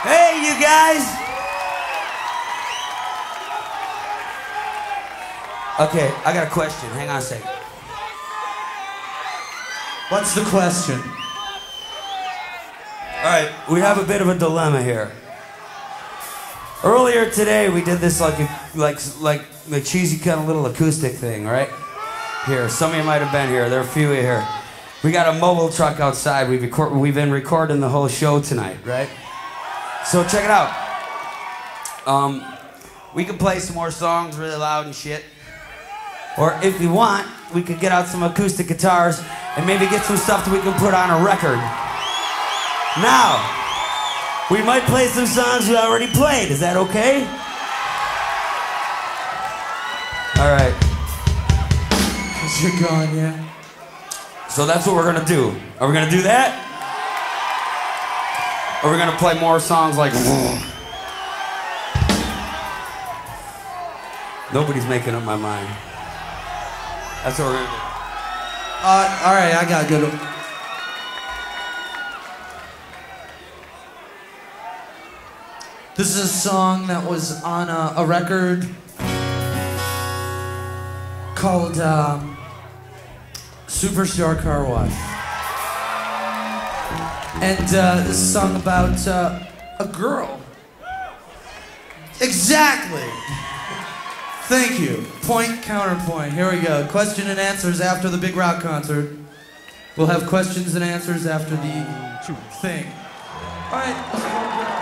Hey, you guys! Okay, I got a question. Hang on a second. What's the question? All right, we have a bit of a dilemma here. Earlier today, we did this like a cheesy kind of little acoustic thing, right? Here, some of you might have been here. There are a few of you here. We got a mobile truck outside. We've been recording the whole show tonight, right? So check it out. We can play some more songs really loud and shit. Or if you want, we could get out some acoustic guitars and maybe get some stuff that we can put on a record. Now, we might play some songs we already played. Is that okay? All right. Cause you're gone, yeah. So that's what we're gonna do. Are we gonna do that? Or are we gonna play more songs like... Nobody's making up my mind. That's what we're gonna do. All right, I got a good one. This is a song that was on a record called Superstar Car Wash. And this is a song about a girl. Exactly. Thank you. Point, counterpoint. Here we go. Question and answers after the Big Rock concert. We'll have questions and answers after the thing. All right.